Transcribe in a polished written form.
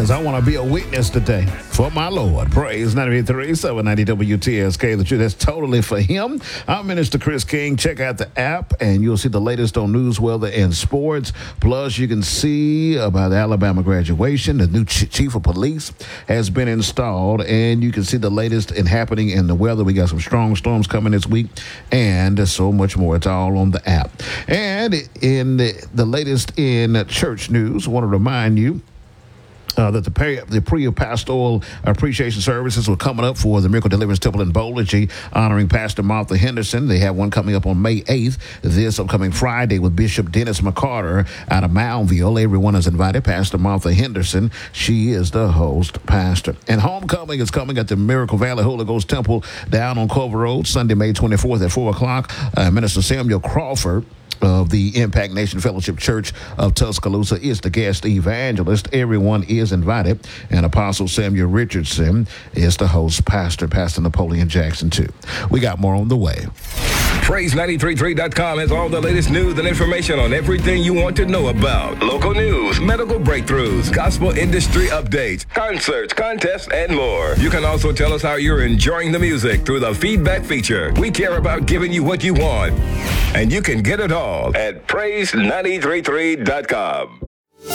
is, I want to be a witness today for my Lord. Praise 93.3, 790 WTSK. The truth, that's totally for him. I'm Minister Chris King. Check out the app, and you'll see the latest on news, weather, and sports. Plus, you can see about the Alabama graduation. The new chief of police has been installed, and you can see the latest in happening in the weather. We got some strong storms coming this week, and so much more. It's all on the app. And in the latest in church news, I want to remind you that the pre-pastoral appreciation services were coming up for the Miracle Deliverance Temple in Bowlergy, honoring Pastor Martha Henderson. They have one coming up on May 8th, this upcoming Friday, with Bishop Dennis McCarter out of Moundville. Everyone is invited. Pastor Martha Henderson, she is the host pastor. And homecoming is coming at the Miracle Valley Holy Ghost Temple down on Culver Road, Sunday, May 24th at 4 o'clock. Minister Samuel Crawford of the Impact Nation Fellowship Church of Tuscaloosa is the guest evangelist. Everyone is invited. And Apostle Samuel Richardson is the host pastor, Pastor Napoleon Jackson, too. We got more on the way. Praise933.com has all the latest news and information on everything you want to know about. Local news, medical breakthroughs, gospel industry updates, concerts, contests, and more. You can also tell us how you're enjoying the music through the feedback feature. We care about giving you what you want, and you can get it all at Praise933.com.